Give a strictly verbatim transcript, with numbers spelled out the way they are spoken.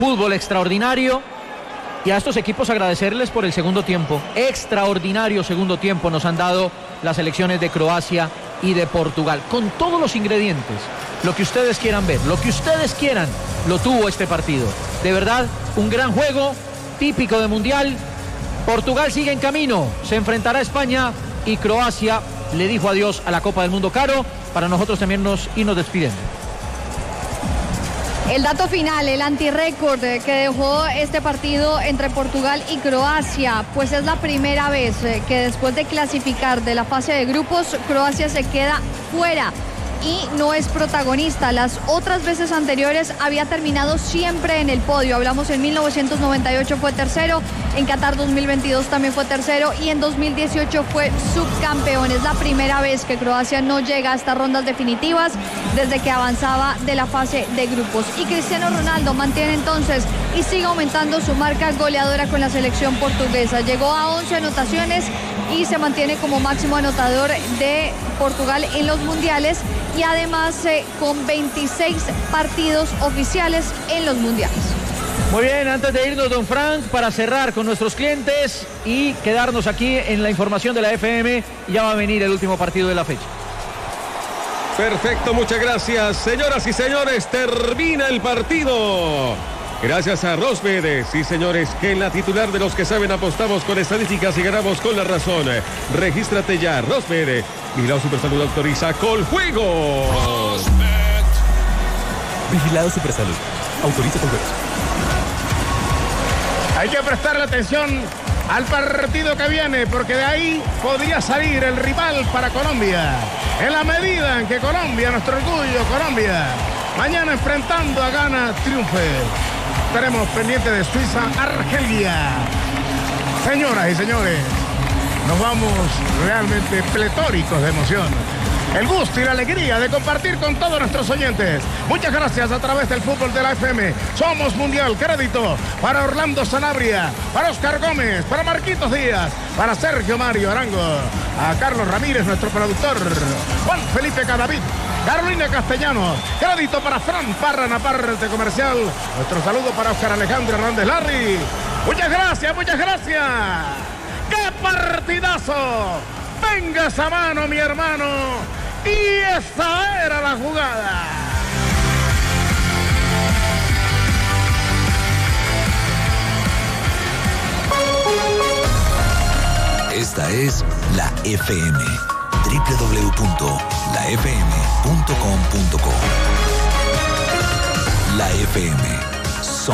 Fútbol extraordinario. Y a estos equipos agradecerles por el segundo tiempo. Extraordinario segundo tiempo nos han dado las selecciones de Croacia y de Portugal. Con todos los ingredientes. Lo que ustedes quieran ver, lo que ustedes quieran, lo tuvo este partido. De verdad, un gran juego, típico de Mundial. Portugal sigue en camino. Se enfrentará a España y Croacia le dijo adiós a la Copa del Mundo. Caro, para nosotros también nos y nos despiden. El dato final, el antirécord que dejó este partido entre Portugal y Croacia, pues es la primera vez que después de clasificar de la fase de grupos, Croacia se queda fuera y no es protagonista. Las otras veces anteriores había terminado siempre en el podio. Hablamos en mil novecientos noventa y ocho fue tercero, en Qatar dos mil veintidós también fue tercero y en dos mil dieciocho fue subcampeón. Es la primera vez que Croacia no llega a estas rondas definitivas desde que avanzaba de la fase de grupos. Y Cristiano Ronaldo mantiene entonces y sigue aumentando su marca goleadora con la selección portuguesa. Llegó a once anotaciones y se mantiene como máximo anotador de Portugal en los mundiales y además eh, con veintiséis partidos oficiales en los mundiales. Muy bien, antes de irnos, don Frank, para cerrar con nuestros clientes y quedarnos aquí en la información de la F M, ya va a venir el último partido de la fecha. Perfecto, muchas gracias. Señoras y señores, termina el partido. Gracias a Rosbed, sí señores, que en la titular de los que saben apostamos con estadísticas y ganamos con la razón. Regístrate ya, Rosbed. Vigilado Supersalud autoriza Coljuegos. Rosbed. Vigilado Supersalud, autoriza Coljuegos. Hay que prestarle atención al partido que viene, porque de ahí podría salir el rival para Colombia. En la medida en que Colombia, nuestro orgullo, Colombia, mañana enfrentando a Ghana, triunfe. Estaremos pendientes de Suiza, Argelia. Señoras y señores, nos vamos realmente pletóricos de emoción. El gusto y la alegría de compartir con todos nuestros oyentes. Muchas gracias a través del fútbol de la F M. Somos Mundial. Crédito para Orlando Sanabria, para Oscar Gómez, para Marquitos Díaz, para Sergio Mario Arango, a Carlos Ramírez, nuestro productor, Juan Felipe Cadavid, Carolina Castellanos. Crédito para Fran Parra, en la parte comercial. Nuestro saludo para Oscar Alejandro Hernández Larry. Muchas gracias, muchas gracias. ¡Qué partidazo! Venga esa mano, mi hermano. Y esa era la jugada. Esta es la F M. doble u doble u doble u punto la f m punto com punto co. La F M.